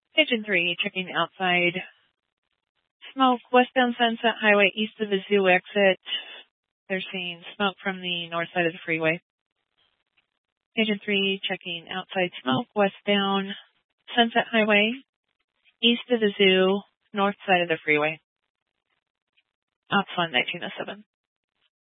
Agent 3, checking outside. Smoke westbound Sunset Highway east of the zoo exit. They're seeing smoke from the north side of the freeway. Agent 3, checking outside smoke westbound Sunset Highway east of the zoo, north side of the freeway. Ops 1, 1907.